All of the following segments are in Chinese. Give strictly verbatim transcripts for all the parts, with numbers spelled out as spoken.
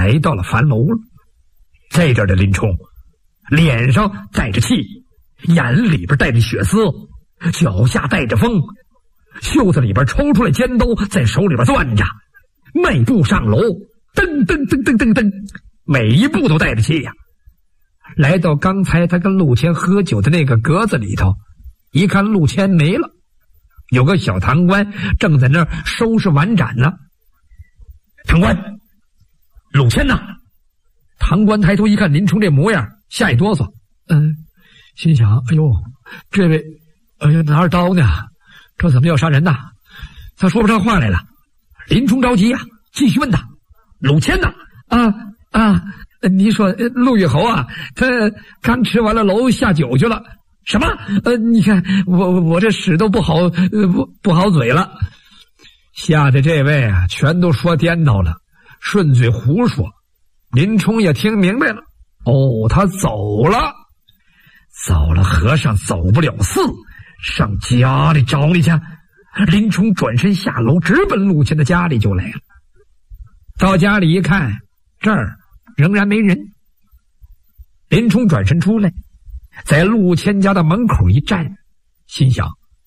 来到了樊楼了。在这儿的林冲脸上带着气，眼里边带着血丝，脚下带着风，袖子里边抽出来尖刀，在手里边攥着，迈步上楼，噔噔噔噔噔噔，每一步都带着气呀、啊。来到刚才他跟陆谦喝酒的那个格子里头，一看陆谦没了，有个小堂官正在那儿收拾碗盏呢。堂官，陆谦呢？堂官抬头一看林冲这模样，吓一哆嗦，嗯，心想：哎呦，这位，哎呀，拿着刀呢，这怎么要杀人呢？他说不上话来了。林冲着急呀、啊，继续问他：陆谦呢？啊啊！你说陆玉侯啊，他刚吃完了楼下酒去了。什么？呃，你看我我这屎都不好，呃不不好嘴了。吓得这位啊，全都说颠倒了，顺嘴胡说。林冲也听明白了，哦，他走了，走了和尚走不了寺，上家里找你去。林冲转身下楼，直奔陆谦的家里就来了。到家里一看，这儿仍然没人。林冲转身出来，在陆谦家的门口一站，心想：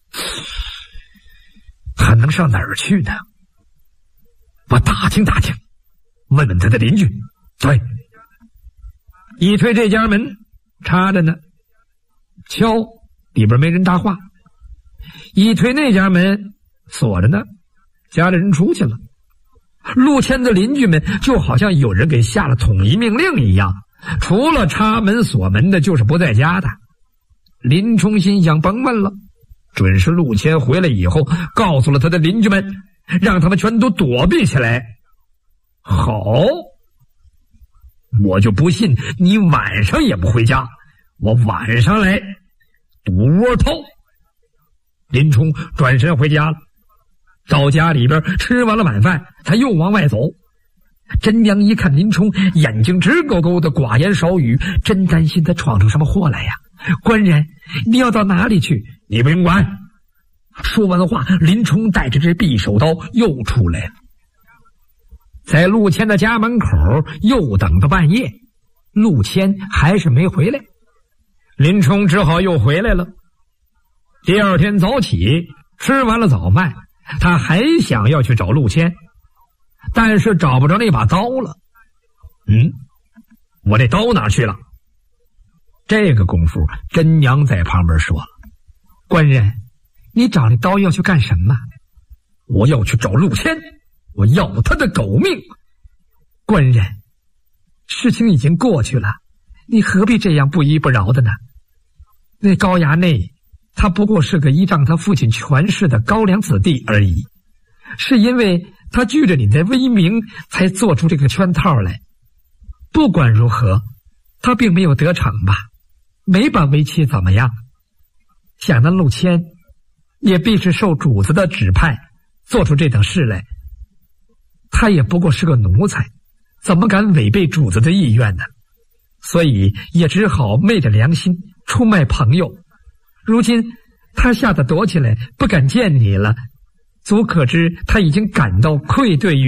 还能上哪儿去呢？我打听打听，问问他的邻居。对，一推这家门，插着呢，敲，里边没人搭话。一推那家门，锁着呢，家里人出去了。陆谦的邻居们就好像有人给下了统一命令一样，除了插门锁门的，就是不在家的。林冲心想，甭问了，准是陆谦回来以后告诉了他的邻居们，让他们全都躲避起来。好，我就不信你晚上也不回家，我晚上来堵窝头。林冲转身回家了，到家里边吃完了晚饭，他又往外走。真娘一看林冲眼睛直勾勾的，寡言少语，真担心他闯出什么祸来呀。官人，你要到哪里去？你不用管。说完话，林冲带着这匕首刀又出来了。在陆谦的家门口又等到半夜，陆谦还是没回来，林冲只好又回来了。第二天早起，吃完了早饭，他还想要去找陆谦，但是找不着那把刀了。嗯，我这刀哪去了？这个功夫，真娘在旁边说：官人，你找那刀要去干什么？我要去找陆谦，我要他的狗命。官人，事情已经过去了，你何必这样不依不饶的呢？那高衙内他不过是个依仗他父亲权势的高粱子弟而已，是因为他惧着你的威名才做出这个圈套来。不管如何，他并没有得逞吧，没把为妻怎么样。想那陆谦也必是受主子的指派做出这等事来，他也不过是个奴才，怎么敢违背主子的意愿呢？所以也只好昧着良心出卖朋友。如今他吓得躲起来，不敢见你了，足可知他已经感到愧对于